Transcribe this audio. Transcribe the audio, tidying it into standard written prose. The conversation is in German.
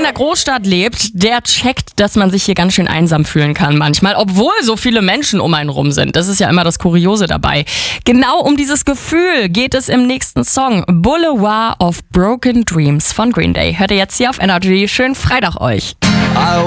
der Großstadt lebt, der checkt, dass man sich hier ganz schön einsam fühlen kann manchmal, obwohl so viele Menschen um einen rum sind. Das ist ja immer das Kuriose dabei. Genau um dieses Gefühl geht es im nächsten Song. Boulevard of Broken Dreams von Green Day. Hört ihr jetzt hier auf Energy. Schönen Freitag euch.